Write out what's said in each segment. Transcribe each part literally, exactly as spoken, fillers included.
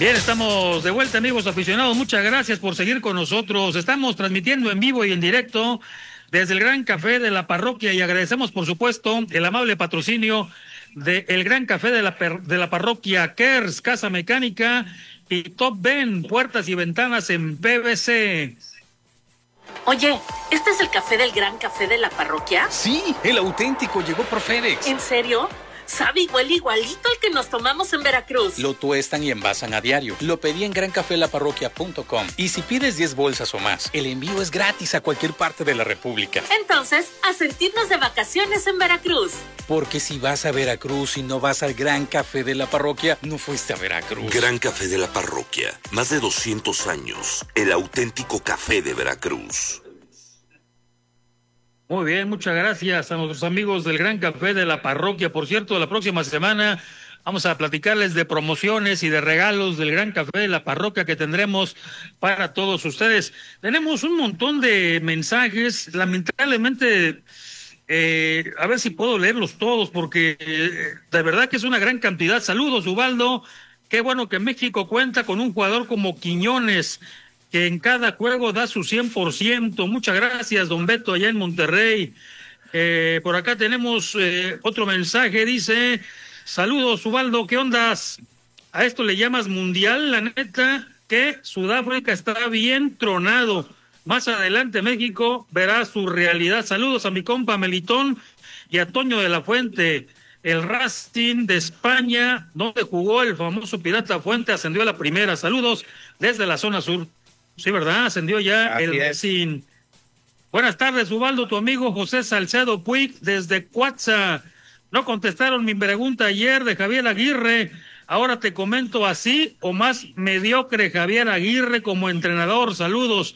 Bien, estamos de vuelta, amigos aficionados. Muchas gracias por seguir con nosotros. Estamos transmitiendo en vivo y en directo desde el Gran Café de la Parroquia y agradecemos, por supuesto, el amable patrocinio de el Gran Café de la, de la Parroquia, Kers, Casa Mecánica y Top Ben, puertas y ventanas en P V C. Oye, ¿este es el café del Gran Café de la Parroquia? Sí, el auténtico llegó por FedEx. ¿En serio? Sabe igual igualito al que nos tomamos en Veracruz. Lo tuestan y envasan a diario. Lo pedí en gran café la parroquia punto com. Y si pides diez bolsas o más, el envío es gratis a cualquier parte de la República. Entonces, a sentirnos de vacaciones en Veracruz. Porque si vas a Veracruz y no vas al Gran Café de la Parroquia, no fuiste a Veracruz. Gran Café de la Parroquia. Más de doscientos años. El auténtico café de Veracruz. Muy bien, muchas gracias a nuestros amigos del Gran Café de la Parroquia. Por cierto, la próxima semana vamos a platicarles de promociones y de regalos del Gran Café de la Parroquia que tendremos para todos ustedes. Tenemos un montón de mensajes, lamentablemente, eh, a ver si puedo leerlos todos, porque eh, de verdad que es una gran cantidad. Saludos, Ubaldo. Qué bueno que México cuenta con un jugador como Quiñones, que en cada juego da su cien por ciento. Muchas gracias, don Beto, allá en Monterrey. Eh, por acá tenemos eh, otro mensaje, dice, saludos, Ubaldo, ¿qué ondas? ¿A esto le llamas mundial? La neta que Sudáfrica está bien tronado. Más adelante México verá su realidad. Saludos a mi compa Melitón y a Toño de la Fuente. El Racing de España, donde jugó el famoso Pirata Fuente, ascendió a la primera. Saludos desde la zona sur. Sí, ¿verdad? Ascendió ya Así el es. Racing. Buenas tardes, Ubaldo, tu amigo José Salcedo Puig desde Cuatza. No contestaron mi pregunta ayer de Javier Aguirre. Ahora te comento así o más mediocre Javier Aguirre como entrenador. Saludos.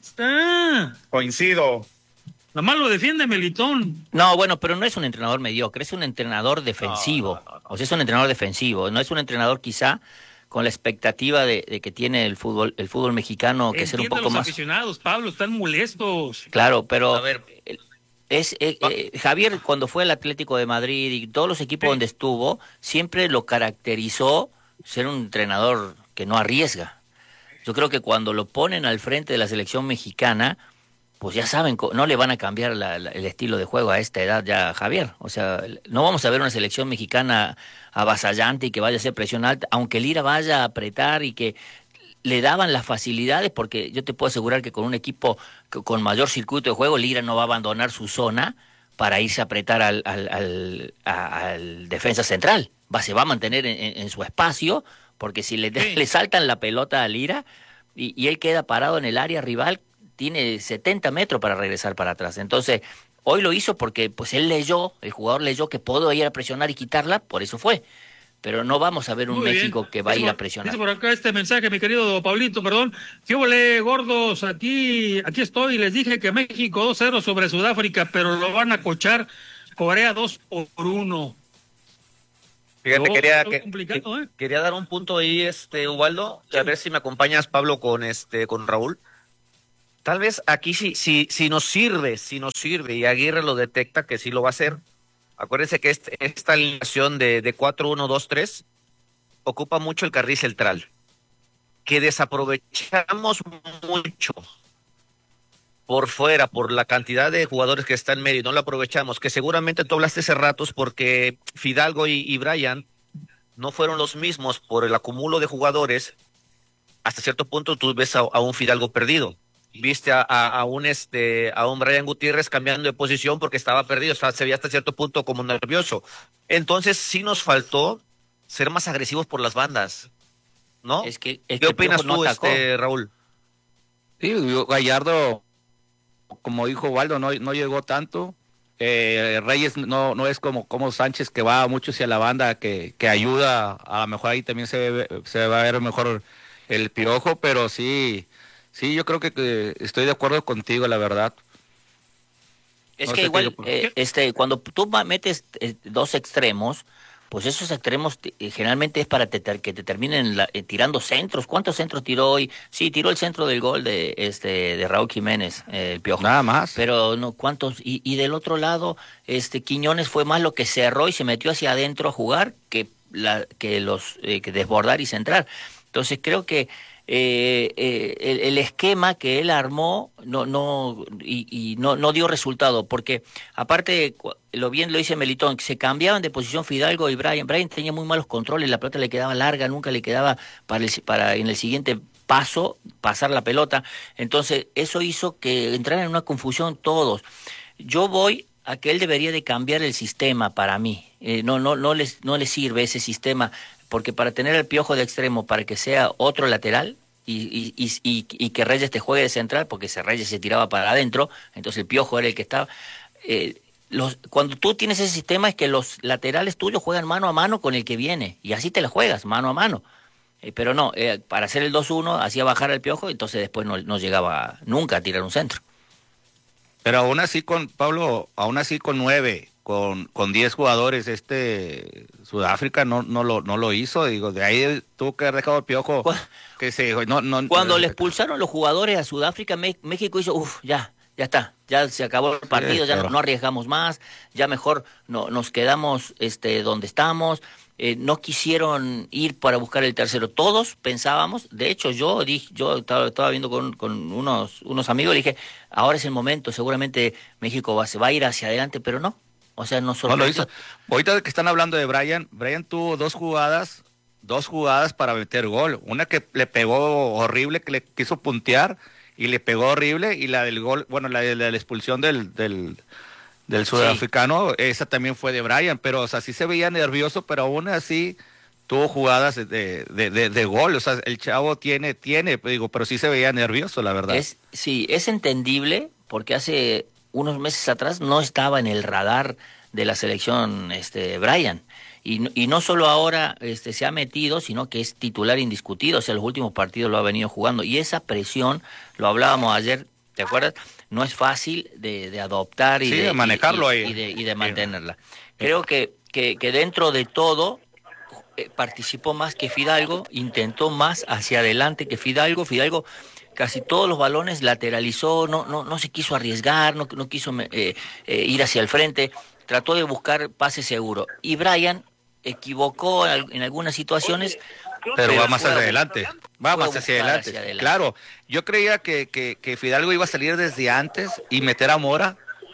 Está. Coincido. Nomás lo defiende Melitón. No, bueno, pero no es un entrenador mediocre, es un entrenador defensivo. No, no, no. O sea, es un entrenador defensivo. No es un entrenador quizá con la expectativa de, de que tiene el fútbol el fútbol mexicano, que ser un Entiende poco los más... aficionados, Pablo, están molestos. Claro, pero A ver. es eh, eh, Javier cuando fue al Atlético de Madrid y todos los equipos Sí. donde estuvo, siempre lo caracterizó ser un entrenador que no arriesga. Yo creo que cuando lo ponen al frente de la selección mexicana, pues ya saben, co- no le van a cambiar la- la- el estilo de juego a esta edad ya a Javier. O sea, no vamos a ver una selección mexicana avasallante y que vaya a hacer presión alta, aunque Lira vaya a apretar y que le daban las facilidades, porque yo te puedo asegurar que con un equipo c- con mayor circuito de juego, Lira no va a abandonar su zona para irse a apretar al, al, al, a- al defensa central. Va, se va a mantener en, en- en su espacio, porque si le, Sí. le saltan la pelota a Lira y, y él queda parado en el área rival, tiene setenta metros para regresar para atrás. Entonces, hoy lo hizo porque pues él leyó, el jugador leyó que puedo ir a presionar y quitarla, por eso fue. Pero no vamos a ver un Muy bien. México que va a Dice ir a por- presionar. Dice por acá este mensaje, mi querido Pablito, perdón. ¿Qué ole, gordos? Aquí, aquí estoy. Les dije que México dos cero sobre Sudáfrica, pero lo van a cochar Corea dos por uno. Fíjate, No, quería, está que- complicado, que- ¿eh? quería dar un punto ahí, este, Ubaldo, a ver si me acompañas, Pablo, con este, con Raúl. Tal vez aquí sí, sí, sí nos sirve, sí nos sirve, y Aguirre lo detecta que sí lo va a hacer. Acuérdense que este- esta alineación de, de cuatro uno dos tres ocupa mucho el carril central, que desaprovechamos mucho por fuera, por la cantidad de jugadores que están en medio, y no lo aprovechamos, que seguramente tú hablaste hace ratos porque Fidalgo y, y Brian no fueron los mismos por el acumulo de jugadores. Hasta cierto punto tú ves a, a un Fidalgo perdido, viste a, a, a un este a un Brian Gutiérrez cambiando de posición porque estaba perdido, o sea, se veía hasta cierto punto como nervioso. Entonces sí nos faltó ser más agresivos por las bandas, ¿no? Es que, es ¿Qué que opinas Piojo no tú, atacó. este Raúl? Sí, yo- Gallardo, como dijo Waldo, no, no llegó tanto. Eh, Reyes no, no es como, como Sánchez, que va mucho hacia la banda, que, que ayuda. A lo mejor ahí también se, ve- se va a ver mejor el Piojo, pero sí, sí, yo creo que, que estoy de acuerdo contigo, la verdad. Es No que sé igual, qué- eh, este, cuando tú va- metes eh, dos extremos, pues esos extremos te- eh, generalmente es para te- ter- que te terminen la- eh, tirando centros. ¿Cuántos centros tiró hoy? Sí, tiró el centro del gol de este de Raúl Jiménez, eh, el Piojo. Nada más. Pero no, ¿cuántos? Y, y del otro lado, este Quiñones fue más lo que cerró y se metió hacia adentro a jugar que la que los eh, que desbordar y centrar. Entonces creo que eh, eh, el, el esquema que él armó no no y, y no no dio resultado, porque aparte, lo bien lo dice Melitón, que se cambiaban de posición Fidalgo y Brian. Brian tenía muy malos controles, la pelota le quedaba larga, nunca le quedaba para, el, para en el siguiente paso pasar la pelota. Entonces eso hizo que entraran en una confusión todos. Yo voy a que él debería de cambiar el sistema para mí. Eh, no no no les no les sirve ese sistema, porque para tener el Piojo de extremo, para que sea otro lateral y, y, y, y, y que Reyes te juegue de central, porque ese Reyes se tiraba para adentro, entonces el Piojo era el que estaba... Eh, los, cuando tú tienes ese sistema es que los laterales tuyos juegan mano a mano con el que viene, y así te la juegas, mano a mano. Eh, pero no, eh, para hacer el dos uno hacía bajar al Piojo, entonces después no, no llegaba nunca a tirar un centro. Pero aún así con, Pablo, aún así con nueve... con con diez jugadores, este Sudáfrica no no lo no lo hizo, digo, de ahí tuvo que haber dejado el Piojo que se no no cuando no, le expulsaron los jugadores a Sudáfrica, México hizo uff, ya ya está, ya se acabó el partido, sí, ya no, no arriesgamos más, ya mejor no nos quedamos este donde estamos. Eh, no quisieron ir para buscar el tercero, todos pensábamos, de hecho yo dije, yo estaba, estaba viendo con, con unos unos amigos, le dije, ahora es el momento, seguramente México va, se va a ir hacia adelante, pero no. O sea, no solo. No lo hizo. Ahorita que están hablando de Brian, Brian tuvo dos jugadas, dos jugadas para meter gol. Una que le pegó horrible, que le quiso puntear y le pegó horrible, y la del gol, bueno, la de la, la expulsión del, del, del sudafricano, sí. Esa también fue de Brian, pero o sea, sí se veía nervioso, pero aún así tuvo jugadas de, de, de, de gol. O sea, el chavo tiene, tiene, digo, pero sí se veía nervioso, la verdad. Es, sí, es entendible, porque hace unos meses atrás no estaba en el radar de la selección este Brian, y, y no solo ahora este se ha metido, sino que es titular indiscutido, o sea, los últimos partidos lo ha venido jugando, y esa presión, lo hablábamos ayer, ¿te acuerdas? No es fácil de, de adoptar y, sí, de, de manejarlo y, ahí. Y, de, y de mantenerla. Creo que, que, que dentro de todo eh, participó más que Fidalgo, intentó más hacia adelante que Fidalgo, Fidalgo casi todos los balones lateralizó, no no no se quiso arriesgar, no, no quiso eh, eh, ir hacia el frente, trató de buscar pase seguro. Y Brian equivocó en algunas situaciones, pero, pero va más hacia adelante, va más hacia adelante. hacia adelante. Claro, yo creía que, que, que Fidalgo iba a salir desde antes y meter a Mora.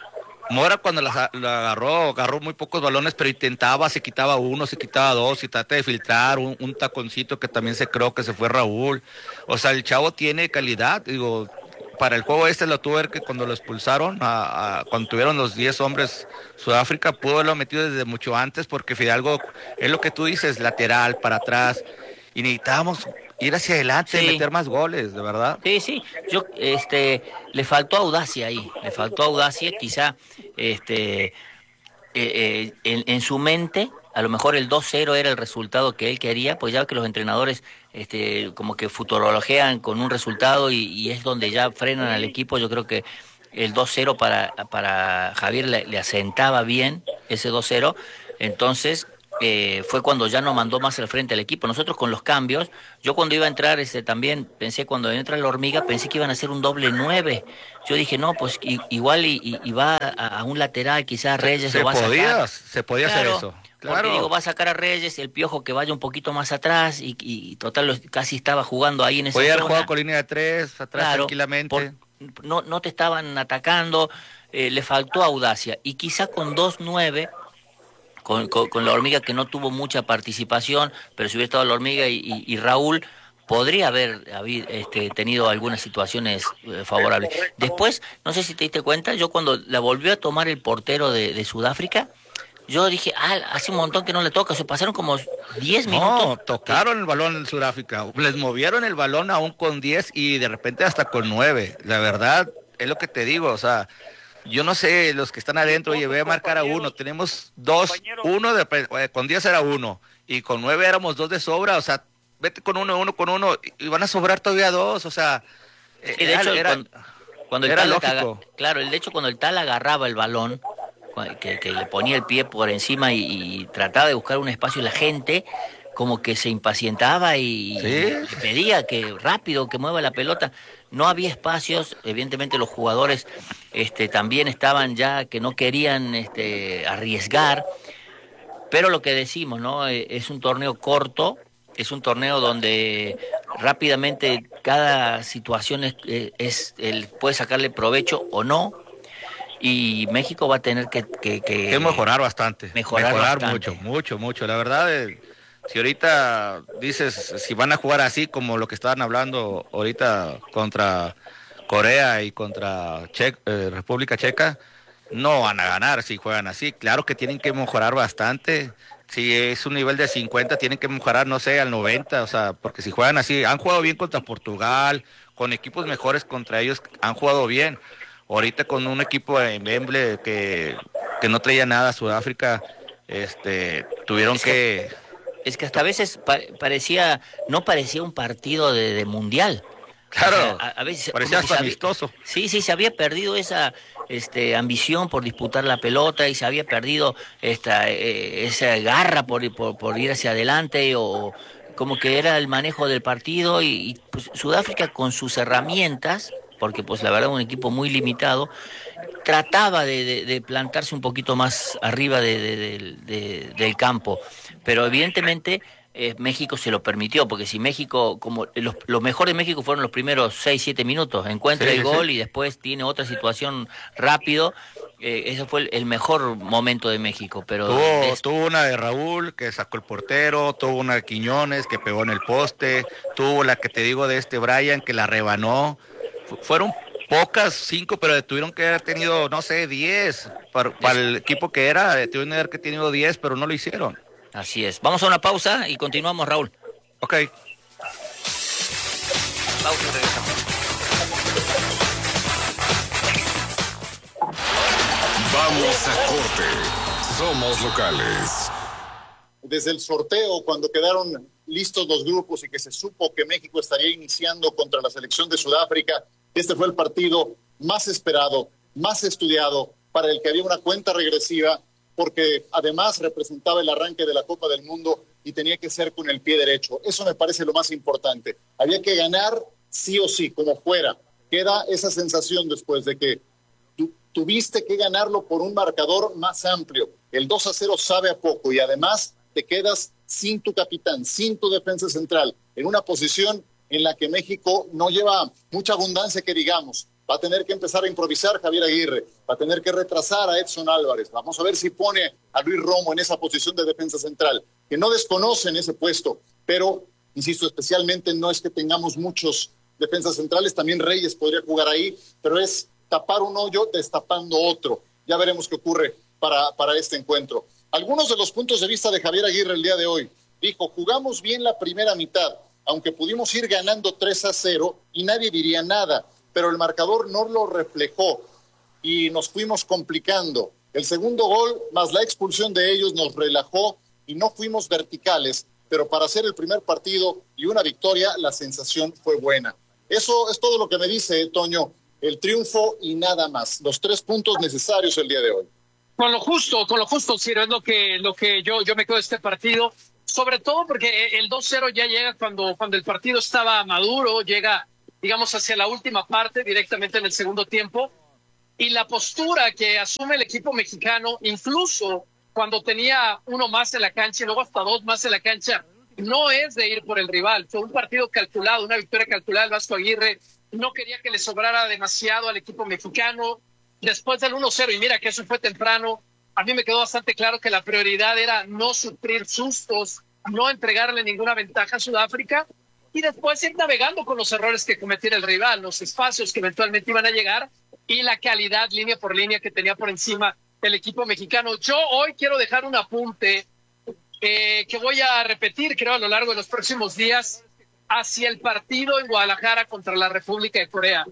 Mora cuando la, la agarró, agarró muy pocos balones, pero intentaba, se quitaba uno, se quitaba dos, y trata de filtrar un, un taconcito que también se creo que se fue Raúl. O sea, el chavo tiene calidad, digo, para el juego este lo tuvo que cuando lo expulsaron, a, a, cuando tuvieron los diez hombres Sudáfrica, pudo haberlo metido desde mucho antes, porque Fidalgo, es lo que tú dices, lateral, para atrás, y necesitábamos ir hacia adelante, sí. Meter más goles, de verdad. Sí, sí, yo, este, le faltó audacia ahí, le faltó audacia, quizá, este, eh, eh, en, en su mente, a lo mejor el dos cero era el resultado que él quería, pues ya que los entrenadores, este, como que futurologean con un resultado y, y es donde ya frenan al equipo. Yo creo que el dos cero para, para Javier le, le asentaba bien ese dos cero, entonces Eh, fue cuando ya no mandó más al frente al equipo. Nosotros con los cambios, yo cuando iba a entrar este también pensé, cuando entra la hormiga, pensé que iban a hacer un doble nueve. Yo dije, no, pues y, igual y, y, y va a, a un lateral, quizás Reyes se, lo va se podía, a sacar. Se podía claro, hacer eso. Claro. Porque digo, va a sacar a Reyes, el Piojo que vaya un poquito más atrás y, y total casi estaba jugando ahí en esa podía zona. haber jugado con línea de tres, atrás claro, tranquilamente. Por, no, no te estaban atacando, eh, le faltó audacia. Y quizá con dos nueve... Con, con, con la hormiga, que no tuvo mucha participación, pero si hubiera estado la hormiga y, y, y Raúl, podría haber, haber este, tenido algunas situaciones eh, favorables. Después, no sé si te diste cuenta, yo cuando la volvió a tomar el portero de, de Sudáfrica, yo dije, ah, hace un montón que no le toca, se pasaron como diez minutos. No, tocaron el balón en Sudáfrica, les movieron el balón aún con diez y de repente hasta con nueve. La verdad, es lo que te digo, o sea... Yo no sé, los que están adentro, oye, voy a marcar a uno, tenemos dos, uno, de, con diez era uno, y con nueve éramos dos de sobra, o sea, vete con uno, uno con uno, y van a sobrar todavía dos, o sea, sí, de era, hecho, era, cuando, cuando el era tal lógico. Agar, claro, de hecho, cuando el tal agarraba el balón, que, que le ponía el pie por encima y, y trataba de buscar un espacio, la gente como que se impacientaba y, ¿sí? y le pedía que rápido, que mueva la pelota. No había espacios, evidentemente los jugadores este, también estaban ya que no querían este, arriesgar, pero lo que decimos, ¿no? Es un torneo corto es un torneo donde rápidamente cada situación es, es el puede sacarle provecho o no, y México va a tener que que, que, que mejorar bastante, mejorar, mejorar bastante. mucho, mucho, mucho. La verdad, eh, si ahorita dices si van a jugar así como lo que estaban hablando ahorita contra Corea y contra che, eh, República Checa, no van a ganar si juegan así. Claro que tienen que mejorar bastante. Si es un nivel de cincuenta, tienen que mejorar, no sé, al noventa, o sea, porque si juegan así, han jugado bien contra Portugal, con equipos mejores contra ellos, han jugado bien. Ahorita con un equipo en Wembley que, que no traía nada, Sudáfrica, este, tuvieron es que... que... Es que hasta a veces pa parecía, no parecía un partido de, de mundial. Claro, o sea, a, a veces, parecía hasta había, amistoso. Sí, sí, se había perdido esa este, ambición por disputar la pelota y se había perdido esta, eh, esa garra por, por, por ir hacia adelante, o como que era el manejo del partido y, y pues, Sudáfrica con sus herramientas, porque pues la verdad un equipo muy limitado, trataba de, de, de plantarse un poquito más arriba de, de, de, de, del campo, pero evidentemente eh, México se lo permitió, porque si México, como los, lo mejor de México fueron los primeros seis, siete minutos, encuentra Sí, el sí, gol sí. y después tiene otra situación rápido, eh, ese fue el, el mejor momento de México, pero Tuvo, de, tuvo una de Raúl que sacó el portero, tuvo una de Quiñones que pegó en el poste, tuvo la que te digo de este Brian que la rebanó. Fu fueron pocas, cinco, pero tuvieron que haber tenido, no sé, diez. Para, para el equipo que era, tuvieron que haber tenido diez, pero no lo hicieron. Así es. Vamos a una pausa y continuamos, Raúl. Ok. Pausa y regresamos. Vamos a corte. Somos locales. Desde el sorteo, cuando quedaron listos los grupos y que se supo que México estaría iniciando contra la selección de Sudáfrica, este fue el partido más esperado, más estudiado, para el que había una cuenta regresiva, porque además representaba el arranque de la Copa del Mundo y tenía que ser con el pie derecho. Eso me parece lo más importante. Había que ganar sí o sí, como fuera. Queda esa sensación después de que tu, tuviste que ganarlo por un marcador más amplio. El dos a cero sabe a poco y además te quedas sin tu capitán, sin tu defensa central, en una posición en la que México no lleva mucha abundancia, que digamos. Va a tener que empezar a improvisar Javier Aguirre, va a tener que retrasar a Edson Álvarez. Vamos a ver si pone a Luis Romo en esa posición de defensa central, que no desconocen ese puesto, pero, insisto, especialmente no es que tengamos muchos defensas centrales, también Reyes podría jugar ahí, pero es tapar un hoyo destapando otro. Ya veremos qué ocurre para, para este encuentro. Algunos de los puntos de vista de Javier Aguirre el día de hoy. Dijo, jugamos bien la primera mitad, aunque pudimos ir ganando tres a cero y nadie diría nada, pero el marcador no lo reflejó y nos fuimos complicando. El segundo gol, más la expulsión de ellos, nos relajó y no fuimos verticales, pero para hacer el primer partido y una victoria, la sensación fue buena. Eso es todo lo que me dice, Toño, el triunfo y nada más. Los tres puntos necesarios el día de hoy. Con lo justo, con lo justo, Ciro, es lo que, lo que yo, yo me quedo de este partido, sobre todo porque el dos cero ya llega cuando, cuando el partido estaba maduro, llega, digamos, hacia la última parte, directamente en el segundo tiempo, y la postura que asume el equipo mexicano, incluso cuando tenía uno más en la cancha y luego hasta dos más en la cancha, no es de ir por el rival. Fue un partido calculado, una victoria calculada. El Vasco Aguirre no quería que le sobrara demasiado al equipo mexicano. Después del uno cero, y mira que eso fue temprano, a mí me quedó bastante claro que la prioridad era no sufrir sustos, no entregarle ninguna ventaja a Sudáfrica y después ir navegando con los errores que cometiera el rival, los espacios que eventualmente iban a llegar y la calidad línea por línea que tenía por encima el equipo mexicano. Yo hoy quiero dejar un apunte eh, que voy a repetir, creo, a lo largo de los próximos días hacia el partido en Guadalajara contra la República de Corea.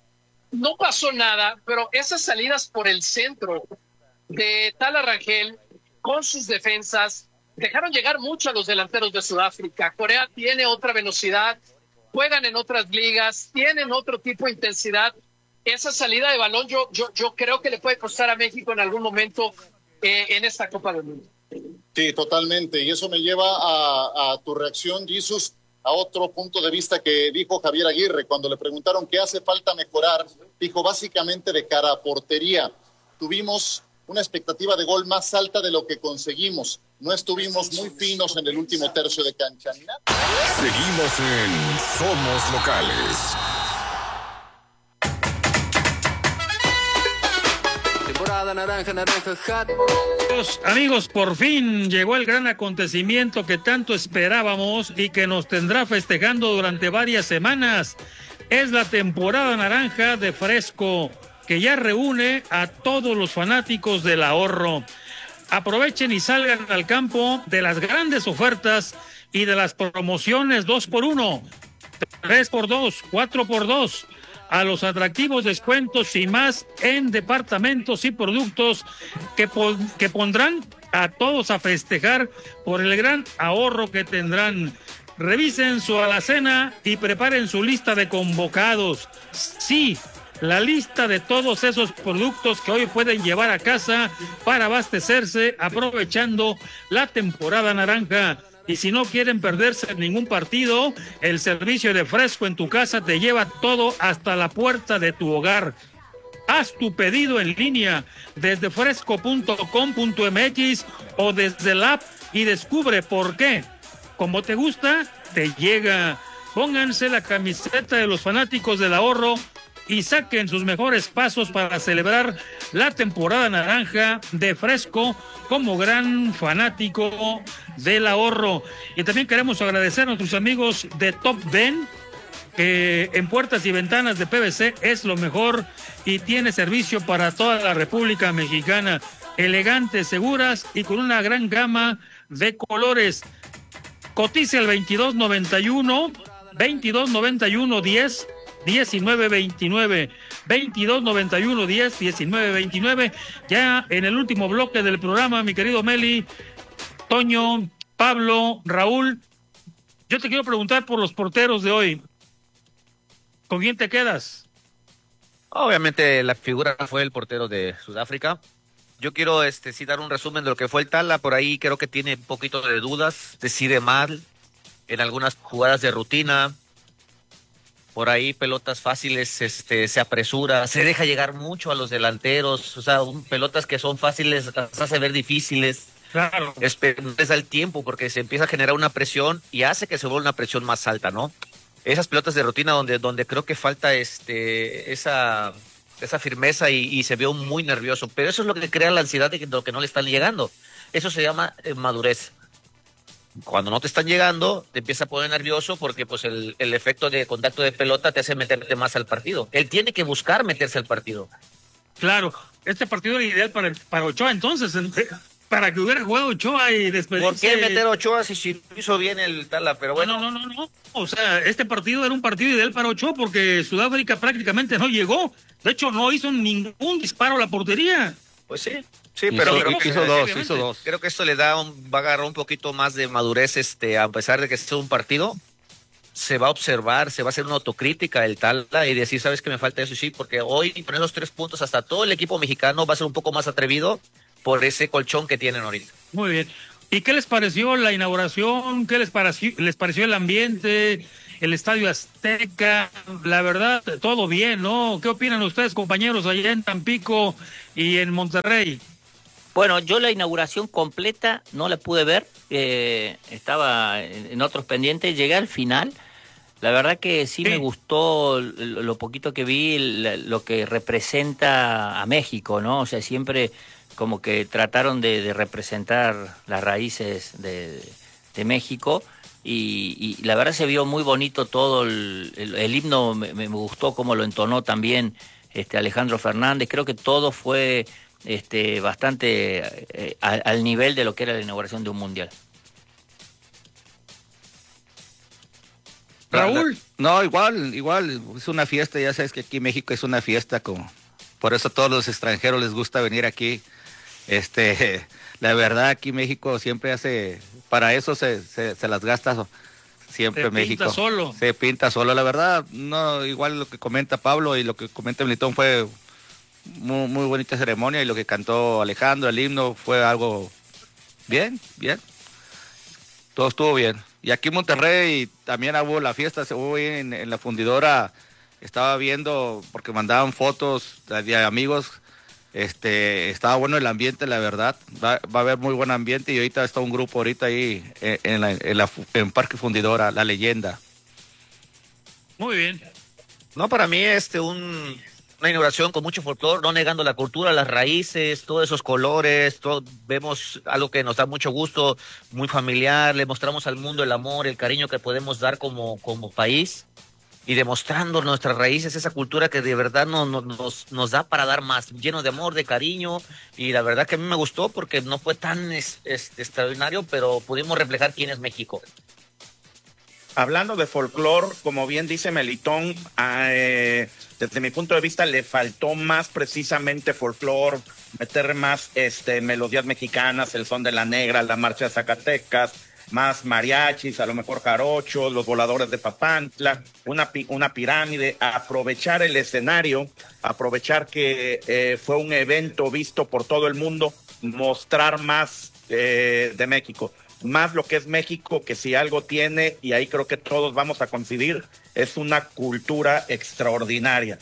No pasó nada, pero esas salidas por el centro de Tala Rangel con sus defensas dejaron llegar mucho a los delanteros de Sudáfrica. Corea tiene otra velocidad, juegan en otras ligas, tienen otro tipo de intensidad. Esa salida de balón yo, yo, yo creo que le puede costar a México en algún momento eh, en esta Copa del Mundo. Sí, totalmente. Y eso me lleva a, a tu reacción, Jesús, a otro punto de vista que dijo Javier Aguirre. Cuando le preguntaron qué hace falta mejorar, dijo básicamente de cara a portería. Tuvimos una expectativa de gol más alta de lo que conseguimos. No estuvimos muy finos en el último tercio de cancha ni nada. Seguimos en Somos Locales. Temporada naranja, naranja, hat. Amigos, por fin llegó el gran acontecimiento que tanto esperábamos y que nos tendrá festejando durante varias semanas. Es la temporada naranja de Fresco, que ya reúne a todos los fanáticos del ahorro. Aprovechen y salgan al campo de las grandes ofertas y de las promociones dos por uno, tres por dos, cuatro por dos, a los atractivos descuentos y más en departamentos y productos que, po- que pondrán a todos a festejar por el gran ahorro que tendrán. Revisen su alacena y preparen su lista de convocados. Sí, la lista de todos esos productos que hoy pueden llevar a casa para abastecerse aprovechando la temporada naranja. Y si no quieren perderse ningún partido, el servicio de Fresco en tu casa te lleva todo hasta la puerta de tu hogar. Haz tu pedido en línea desde fresco punto com punto m x o desde la app y descubre por qué. Como te gusta, te llega. Pónganse la camiseta de los fanáticos del ahorro y saquen sus mejores pasos para celebrar la temporada naranja de Fresco como gran fanático del ahorro. Y también queremos agradecer a nuestros amigos de Top Den, que en puertas y ventanas de P V C es lo mejor y tiene servicio para toda la República Mexicana. Elegantes, seguras y con una gran gama de colores. Cotiza el veintidós noventa y uno, veintidós noventa y uno, diez, diecinueve veintinueve, veintidós noventa y uno, diez, diecinueve veintinueve. Ya en el último bloque del programa, mi querido Meli, Toño, Pablo, Raúl, yo te quiero preguntar por los porteros de hoy. ¿Con quién te quedas? Obviamente la figura fue el portero de Sudáfrica. Yo quiero este sí dar un resumen de lo que fue el Tala. Por ahí creo que tiene un poquito de dudas, decide mal en algunas jugadas de rutina. Por ahí pelotas fáciles, este se apresura, se deja llegar mucho a los delanteros. O sea, un, pelotas que son fáciles las hace ver difíciles. Claro. Es, les da el tiempo porque se empieza a generar una presión y hace que se vuelva una presión más alta, ¿no? Esas pelotas de rutina donde, donde creo que falta este esa... esa firmeza y, y se vio muy nervioso, pero eso es lo que crea la ansiedad de, que, de lo que no le están llegando. Eso se llama eh, madurez. Cuando no te están llegando, te empieza a poner nervioso porque pues el, el efecto de contacto de pelota te hace meterte más al partido. Él tiene que buscar meterse al partido. Claro, este partido era ideal para, para Ochoa entonces, para que hubiera jugado Ochoa y después... ¿Por qué meter a Ochoa si, si hizo bien el Tala? Pero bueno. No, no, no, no. O sea, este partido era un partido ideal para Ochoa porque Sudáfrica prácticamente no llegó. De hecho, no hizo ningún disparo a la portería. Pues sí, sí, pero hizo, creo que hizo dos, hizo dos. Creo que esto le da un, va a agarrar un poquito más de madurez, este, a pesar de que sea un partido, se va a observar, se va a hacer una autocrítica del Tala y decir, ¿sabes qué me falta eso? Sí, porque hoy con esos tres puntos hasta todo el equipo mexicano va a ser un poco más atrevido por ese colchón que tienen ahorita. Muy bien. ¿Y qué les pareció la inauguración? ¿Qué les pareció, les pareció el ambiente? El Estadio Azteca, la verdad, todo bien, ¿no? ¿Qué opinan ustedes, compañeros, allá en Tampico y en Monterrey? Bueno, yo la inauguración completa no la pude ver, eh, estaba en, en otros pendientes, llegué al final. La verdad que sí, sí. Me gustó lo, lo poquito que vi, la, lo que representa a México, ¿no? O sea, siempre como que trataron de, de representar las raíces de, de México. Y, y la verdad se vio muy bonito todo el, el, el himno, me, me gustó cómo lo entonó también este Alejandro Fernández. Creo que todo fue este bastante eh, al, al nivel de lo que era la inauguración de un mundial. Raúl. No, igual, igual, es una fiesta, ya sabes que aquí en México es una fiesta, como por eso a todos los extranjeros les gusta venir aquí. Este, la verdad aquí México siempre hace, para eso se, se, se las gasta siempre se México. Pinta solo. Se pinta solo, la verdad, no, igual lo que comenta Pablo y lo que comenta Militón fue muy, muy bonita ceremonia y lo que cantó Alejandro, el himno, fue algo bien, bien. Todo estuvo bien. Y aquí en Monterrey también hubo la fiesta, se hubo en, en la fundidora, estaba viendo, porque mandaban fotos de amigos, Este, estaba bueno el ambiente, la verdad. Va, va a haber muy buen ambiente y ahorita está un grupo ahorita ahí en, en, la, en, la, en Parque Fundidora, La Leyenda. Muy bien. No, para mí este un una inauguración con mucho folclore, no negando la cultura, las raíces, todos esos colores, todo, vemos algo que nos da mucho gusto, muy familiar, le mostramos al mundo el amor, el cariño que podemos dar como, como país y demostrando nuestras raíces, esa cultura que de verdad no, no, nos, nos da para dar más, lleno de amor, de cariño, y la verdad que a mí me gustó porque no fue tan es, es, extraordinario, pero pudimos reflejar quién es México. Hablando de folclore, como bien dice Melitón, eh, desde mi punto de vista le faltó más precisamente folclore, meter más este, melodías mexicanas, el son de la negra, la marcha de Zacatecas, más mariachis, a lo mejor jarochos, los voladores de Papantla, una, una pirámide, aprovechar el escenario, aprovechar que eh, fue un evento visto por todo el mundo, mostrar más eh, de México. Más lo que es México, que si algo tiene, y ahí creo que todos vamos a coincidir, es una cultura extraordinaria,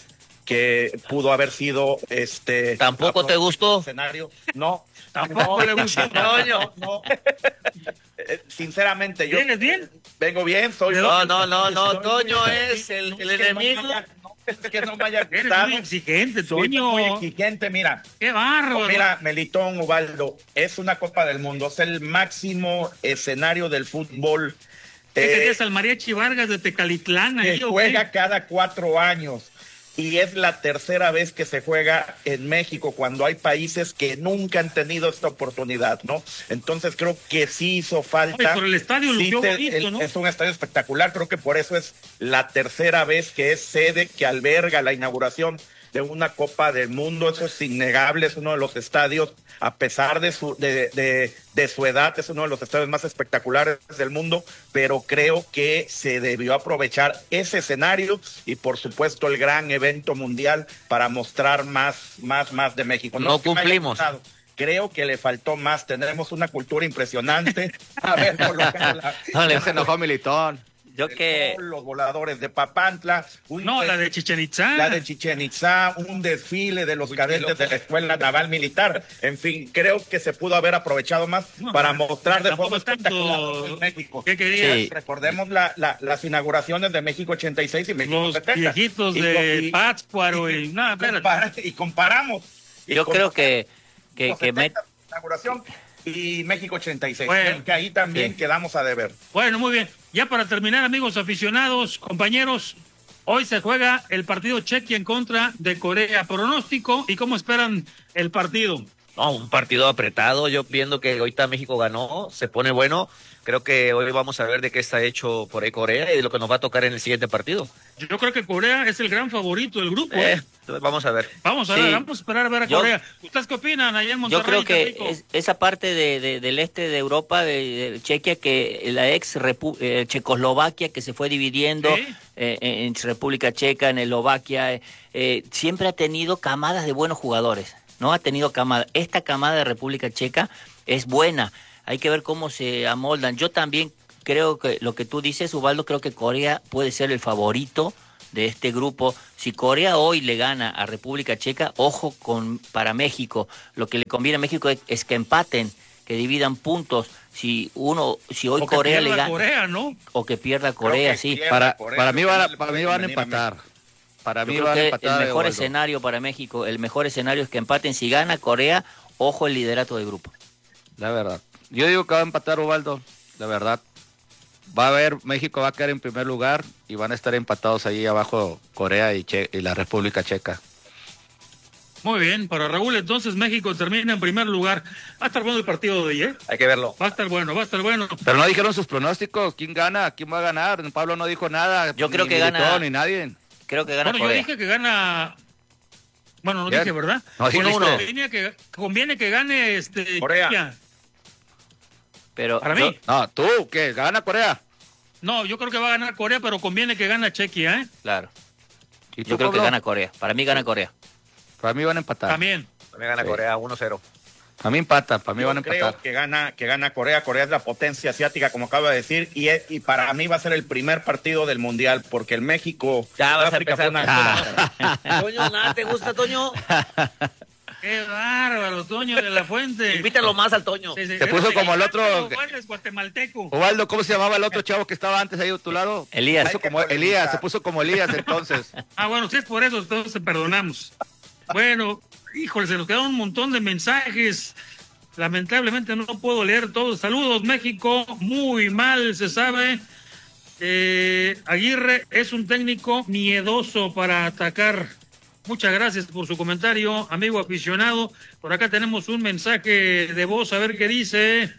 que pudo haber sido este... ¿Tampoco te gustó? Escenario. No. ¿Tampoco no, le gustó? No, no, no. Sinceramente, yo... ¿Vienes bien? Vengo bien, soy... No, no, no, no, Toño es el, el enemigo. Es que no me haya Eres gustado. muy exigente, Soy Toño. muy exigente, mira. ¡Qué bárbaro! Mira, Melitón, Ubaldo, es una Copa del Mundo, es el máximo escenario del fútbol. ¿Qué eh, querías al Mariachi Vargas de Tecalitlán? que ahí, o juega qué? cada cuatro años. Y es la tercera vez que se juega en México, cuando hay países que nunca han tenido esta oportunidad, ¿no? Entonces creo que sí hizo falta. Oye, pero el estadio Sí lució te- bonito, el- ¿no? Es un estadio espectacular, creo que por eso es la tercera vez que es sede, que alberga la inauguración de una Copa del Mundo. Eso es innegable, es uno de los estadios, a pesar de su, de, de, de su edad, es uno de los estadios más espectaculares del mundo, pero creo que se debió aprovechar ese escenario y por supuesto el gran evento mundial para mostrar más, más, más de México. No que me haya cumplimos. gustado. Creo que le faltó más, tenemos una cultura impresionante. A ver, colocarla. No, le- Ya se enojó Militón. Yo que... Los voladores de Papantla. Un No, la de Chichen Itzá. La de Chichen Itzá, un desfile de los cadetes de la Escuela Naval Militar. En fin, creo que se pudo haber aprovechado más No, para no, mostrar de tampoco forma es tanto. espectacular en México. ¿Qué querías? Sí. Recordemos la, la, las inauguraciones de México ochenta y seis y México Los setenta. viejitos Y de co- y- Pátzcuaro y... No, espérate. compara- y comparamos. Y Yo creo comparamos que, que, los que me- setenta, inauguración y México ochenta y seis. Bueno. Creo que ahí también Sí. quedamos a deber. Bueno, muy bien. Ya para terminar, amigos aficionados, compañeros, hoy se juega el partido Chequia en contra de Corea. Pronóstico y cómo esperan el partido. No, un partido apretado. Yo viendo que ahorita México ganó, se pone bueno. Creo que hoy vamos a ver de qué está hecho por ahí Corea y de lo que nos va a tocar en el siguiente partido. Yo creo que Corea es el gran favorito del grupo. Eh, ¿eh? entonces vamos a ver. Vamos a Sí. ver, vamos a esperar a ver a Yo- Corea. ¿Ustedes qué opinan allá en Monterrey? Yo creo que Tampico? es- esa parte de, de- del este de Europa, de, de Chequia, que la ex repu- eh, Checoslovaquia, que se fue dividiendo Sí. eh, en República Checa, en Eslovaquia, eh, eh, siempre ha tenido camadas de buenos jugadores, ¿no? Ha tenido camada. Esta camada de República Checa es buena. Hay que ver cómo se amoldan. Yo también creo que lo que tú dices, Ubaldo, creo que Corea puede ser el favorito de este grupo. Si Corea hoy le gana a República Checa, ojo con para México. Lo que le conviene a México es, es que empaten, que dividan puntos. Si uno, si hoy O que Corea le pierda gana Corea, ¿no? o que pierda Creo Corea, que sí. pierda Para, Corea, para mí creo que van, no a- le para puede mí van a convenir a empatar. Para Yo mí creo van a que empatar. el mejor Eduardo. escenario para México, el mejor escenario es que empaten. Si gana Corea, ojo el liderato del grupo. La verdad. Yo digo que va a empatar Ubaldo, la verdad. Va a haber, México va a quedar en primer lugar y van a estar empatados ahí abajo Corea y, che, y la República Checa. Muy bien, para Raúl, entonces México termina en primer lugar. Va a estar bueno el partido de hoy, ¿eh? Hay que verlo. Va a estar bueno, va a estar bueno. Pero no dijeron sus pronósticos, ¿quién gana? ¿Quién va a ganar? Pablo no dijo nada. Yo creo ni que Militón, gana- Ni nadie. Creo que gana Bueno, yo Corea. dije que gana... Bueno, no Bien. dije, ¿verdad? No, Bueno, dijiste. conviene que, conviene que gane este... Corea. Chequia. Pero Para yo- mí. No, tú, ¿qué? ¿Gana Corea? No, yo creo que va a ganar Corea, pero conviene que gane Chequia, ¿eh? claro. ¿Y tú, Yo creo que Pablo? gana Corea. Para mí gana Corea. Para mí van a empatar. También. También gana Sí. Corea uno cero. Para mí empatan, para mí Yo van a creo empatar. que gana, que gana Corea. Corea es la potencia asiática, como acaba de decir, y, es- y para mí va a ser el primer partido del Mundial, porque el México... Ya vas a Sudáfrica fue empezar. una- Toño, nada, ¿te gusta, Toño? Qué bárbaro, Toño de la Fuente. Invítalo más al Toño. Sí, sí. Se puso como el otro. Juárez, guatemalteco. Osvaldo, ¿cómo se llamaba el otro chavo que estaba antes ahí a tu lado? Elías. Se puso como Elías, se puso como Elías entonces. Ah, bueno, si es por eso, entonces perdonamos. Bueno, híjole, se nos quedaron un montón de mensajes. Lamentablemente no puedo leer todos. Saludos, México. Muy mal, se sabe. Eh, Aguirre es un técnico miedoso para atacar. Muchas gracias por su comentario, amigo aficionado. Por acá tenemos un mensaje de voz, a ver qué dice.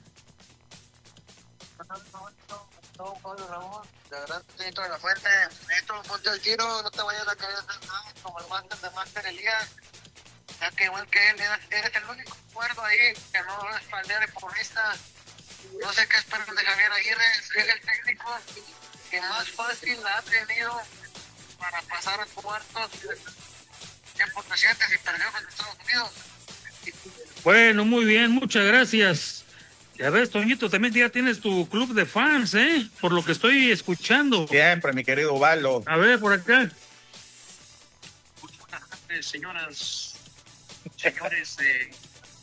De la fuente, esto ponte el tiro, no te vayas a caer nada como el máster de Máster Elías, ya que igual que él eres, eres el único acuerdo ahí que no es pandera de porrista. No sé qué esperan de Javier Aguirre, es el técnico que más fácil la ha tenido para pasar a cuartos tiempo recientes y perdió con Estados Unidos. Bueno, muy bien, muchas gracias. Ya ves, Toñito, también ya tienes tu club de fans, ¿eh? Por lo que estoy escuchando. Siempre, mi querido Ubaldo. A ver, por acá. Buenas tardes, señoras, señores de,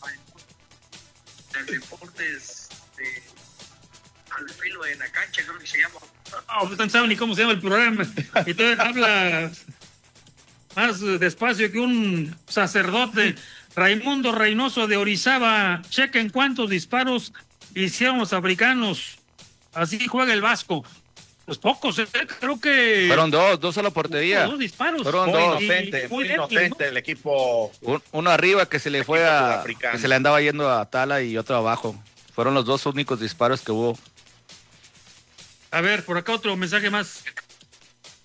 de deportes de al filo de la cancha, creo que se llama. No, no saben ni cómo se llama el programa. Y tú habla más despacio que un sacerdote. Raimundo Reynoso de Orizaba, chequen cuántos disparos hicieron los africanos. Así juega el Vasco. Pues pocos, ¿eh? Creo que... Fueron dos, dos a la portería. Dos disparos. Fueron Muy dos. inocente, Y- muy muy inocente débil, ¿no? el equipo. Un- uno arriba que se le fue Equipo a... sudafricano. que se le andaba yendo a Tala y otro abajo. Fueron los dos únicos disparos que hubo. A ver, por acá otro mensaje más.